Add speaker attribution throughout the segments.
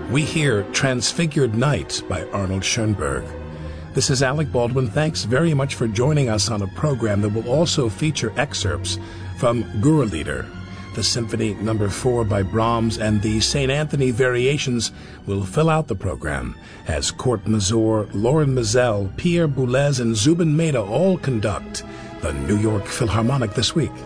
Speaker 1: we hear Transfigured Night by Arnold Schoenberg. This is Alec Baldwin. Thanks very much for joining us on a program that will also feature excerpts from Gurrelieder. The Symphony No. 4 by Brahms and the St. Anthony Variations will fill out the program as Kurt Masur, Loren Maazel, Pierre Boulez, and Zubin Mehta all conduct the New York Philharmonic this week.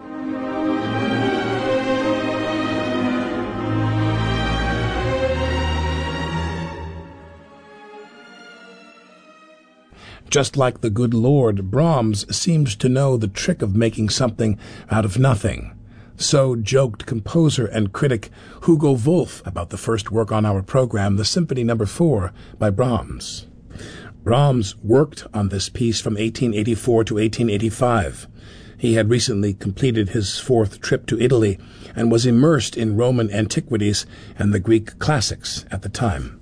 Speaker 1: Just like the good Lord, Brahms seems to know the trick of making something out of nothing. So joked composer and critic Hugo Wolf about the first work on our program, the Symphony No. 4 by Brahms. Brahms worked on this piece from 1884 to 1885. He had recently completed his fourth trip to Italy and was immersed in Roman antiquities and the Greek classics at the time.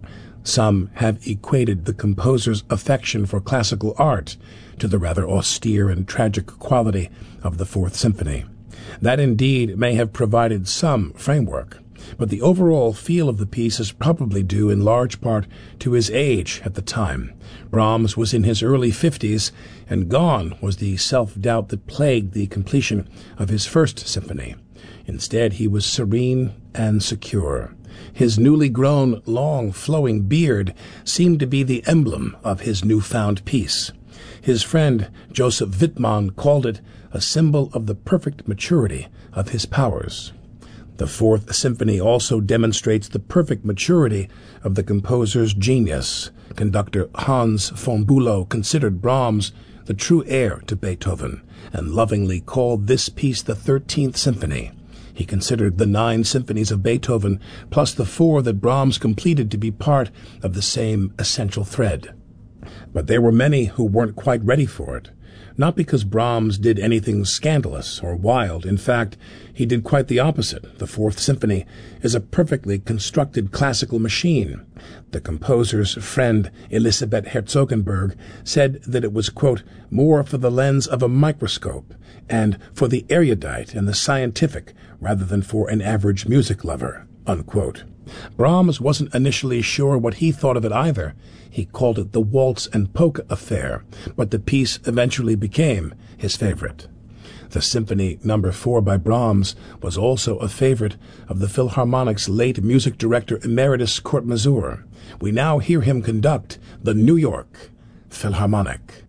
Speaker 1: Some have equated the composer's affection for classical art to the rather austere and tragic quality of the Fourth Symphony. That indeed may have provided some framework, but the overall feel of the piece is probably due in large part to his age at the time. Brahms was in his early 50s, and gone was the self-doubt that plagued the completion of his First Symphony. Instead, he was serene and secure. His newly grown, long, flowing beard seemed to be the emblem of his newfound peace. His friend Joseph Wittmann called it a symbol of the perfect maturity of his powers. The Fourth Symphony also demonstrates the perfect maturity of the composer's genius. Conductor Hans von Bülow considered Brahms the true heir to Beethoven and lovingly called this piece the 13th Symphony. He considered the 9 symphonies of Beethoven plus the 4 that Brahms completed to be part of the same essential thread. But there were many who weren't quite ready for it. Not because Brahms did anything scandalous or wild. In fact, he did quite the opposite. The Fourth Symphony is a perfectly constructed classical machine. The composer's friend Elisabeth Herzogenberg said that it was, quote, more for the lens of a microscope and for the erudite and the scientific rather than for an average music lover, unquote. Brahms wasn't initially sure what he thought of it either. He called it the waltz and polka affair, but the piece eventually became his favorite. The Symphony No. 4 by Brahms was also a favorite of the Philharmonic's late music director emeritus Kurt Masur. We now hear him conduct the New York Philharmonic.